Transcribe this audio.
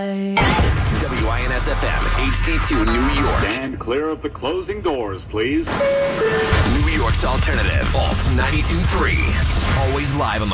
right. WINS-FM, HD2 New York. Stand clear of the closing doors, please. New York's alternative. Alt 92.3. Always live on the